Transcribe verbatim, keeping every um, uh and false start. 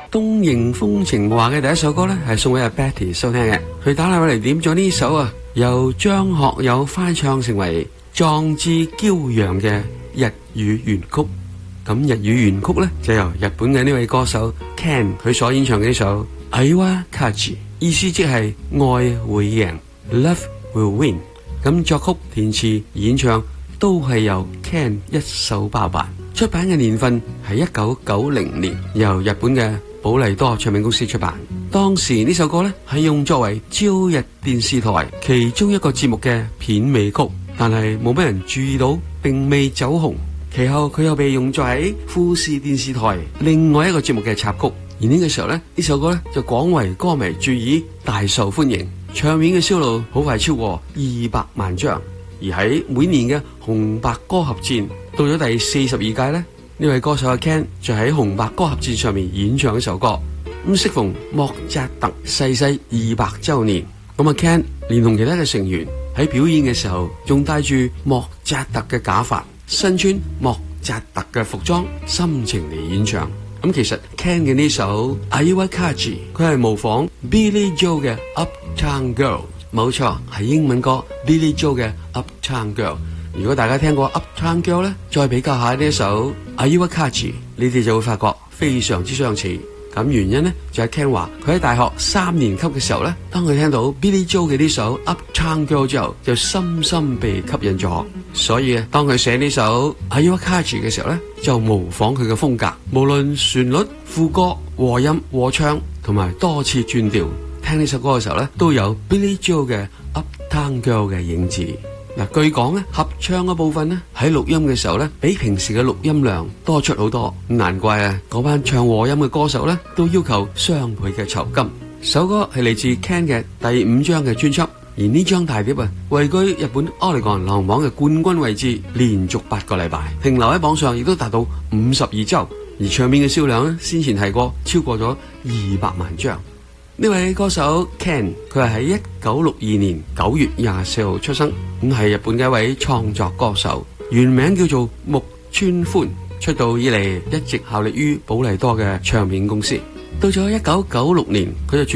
東瀛風情話嘅第一首歌咧，係送俾阿 Betty 收聽嘅。佢打電話嚟點咗呢首啊，由張學友翻唱成為壯志驕陽嘅日語原曲。咁日語原曲咧就由日本嘅呢位歌手 Ken 佢所演唱嘅呢首 Aiwa Kaji， 意思即係愛會贏 Love will win。咁作曲填詞演唱都係由 Ken 一手包辦。出版嘅年份係一九九零年，由日本嘅寶麗多唱片公司出版。當時呢首歌呢係用作為朝日電視台其中一個節目嘅片尾曲，但係冇乜人注意到，並未走紅。其後佢又被用作喺富士電視台另外一個節目嘅插曲。而呢個時候呢，呢首歌呢就廣為歌迷注意，大受歡迎，唱片嘅銷路好快超過二百萬張。而喺每年嘅紅白歌合戰到咗第四十二屆呢，呢位歌手阿 Ken 就喺紅白歌合戰上面演唱一首歌。咁適逢莫扎特逝世二百週年，咁阿 Ken 連同其他嘅成員喺表演嘅時候，仲戴住莫扎特嘅假髮，身穿莫扎特嘅服裝，深情嚟演唱。咁其實 Ken 嘅呢首 Aiwa Kaji， 佢係模仿 Billy Joel 嘅 Uptown Girl。冇錯，係英文歌 Billy Joel 嘅 Uptown Girl。如果大家聽過 Uptown Girl 咧，再比較下呢一首 Aiwa Kaji， 你哋就會發覺非常之相似。咁原因呢，就係 Ken 話佢喺大學三年級嘅時候咧，當佢聽到 Billy Joel 嘅呢首 Uptown Girl 之後，就深深被吸引咗。所以啊，當佢寫呢首 Aiwa Kaji 嘅時候咧，就模仿佢嘅風格，無論旋律、副歌、和音、和唱同埋多次轉調。聽呢首歌嘅時候咧，都有 Billy Joel 嘅 Uptown Girl 嘅影子。嗱，據講咧，合唱嘅部分咧喺錄音嘅時候咧，比平時嘅錄音量多出好多。難怪啊，嗰班唱和音嘅歌手咧都要求雙倍嘅酬金。首歌係嚟自 Ken 嘅第五張嘅專輯，而呢張大碟啊，位居日本 Oricon 流行榜嘅冠軍位置，連續八個禮拜停留喺榜上，亦都達到五十二周。而唱片嘅銷量咧，先前提過超過咗二百萬張。呢位歌手 Ken， 佢係喺一九六二年九月廿四號出生，咁係日本嘅一位創作歌手，原名叫做木村寬。出道以嚟一直效力於寶麗多嘅唱片公司。到咗一九九六年，佢就轉